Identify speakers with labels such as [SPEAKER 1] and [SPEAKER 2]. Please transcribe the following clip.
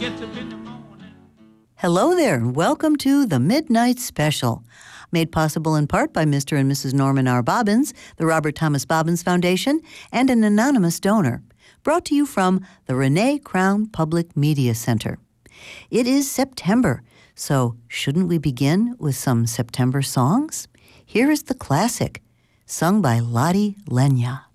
[SPEAKER 1] Hello there, and welcome to the Midnight Special, made possible in part by Mr. and Mrs. Norman R. Bobbins, the Robert Thomas Bobbins Foundation, and an anonymous donor. Brought to you from the Renee Crown Public Media Center. It is September, so shouldn't we begin with some September songs? Here is the classic, sung by Lotte Lenya.